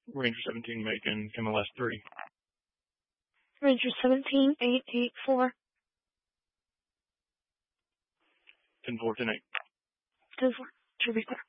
Ranger 17 making MLS 3. Ranger 17-884. 10-4, 10-8. 10-4. Should be clear.